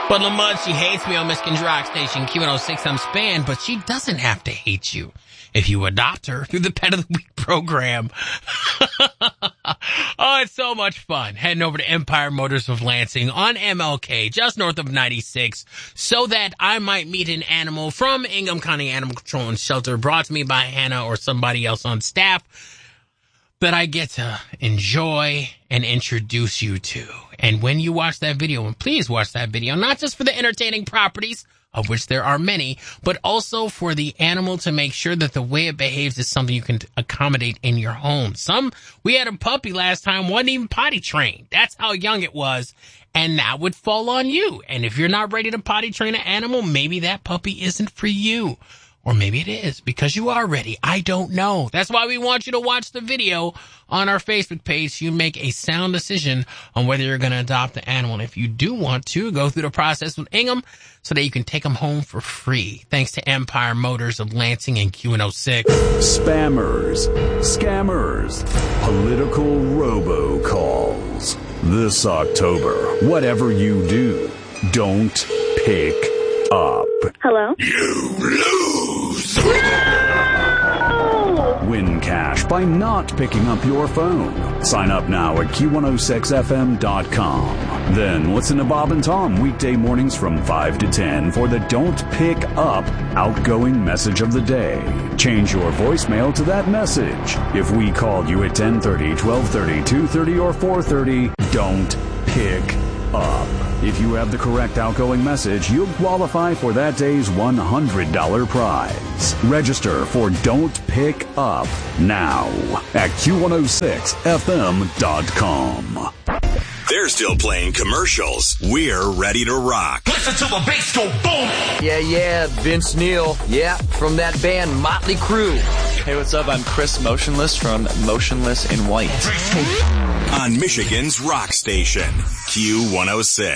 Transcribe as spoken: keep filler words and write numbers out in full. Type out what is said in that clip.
But Lamont, she hates me on Michigan's Rock Station, Q one oh six. I'm Span, but she doesn't have to hate you if you adopt her through the Pet of the Week program. Oh, it's so much fun. Heading over to Empire Motors of Lansing on M L K, just north of ninety-six, so that I might meet an animal from Ingham County Animal Control and Shelter, brought to me by Hannah or somebody else on staff, that I get to enjoy and introduce you to. And when you watch that video, and please watch that video, not just for the entertaining properties, of which there are many, but also for the animal to make sure that the way it behaves is something you can accommodate in your home. Some, we had a puppy last time, wasn't even potty trained. That's how young it was. And that would fall on you. And if you're not ready to potty train an animal, maybe that puppy isn't for you. Or maybe it is, because you are ready. I don't know. That's why we want you to watch the video on our Facebook page so you make a sound decision on whether you're going to adopt the animal. And if you do want to, go through the process with Ingham so that you can take them home for free. Thanks to Empire Motors of Lansing and Q one oh six. Spammers, scammers, political robocalls. This October, whatever you do, don't pick up. Hello? You lose! Win cash by not picking up your phone. Sign up now at Q one oh six F M dot com. Then listen to Bob and Tom weekday mornings from five to ten for the Don't Pick Up outgoing message of the day. Change your voicemail to that message. If we called you at ten thirty, twelve thirty, two thirty, or four thirty, don't pick up. If you have the correct outgoing message, you'll qualify for that day's one hundred dollars prize. Register for Don't Pick Up now at Q one oh six F M dot com. They're still playing commercials. We're ready to rock. Listen to the bass go boom! Yeah, yeah, Vince Neil. Yeah, from that band Motley Crue. Hey, what's up? I'm Chris Motionless from Motionless in White. On Michigan's Rock Station, Q one oh six.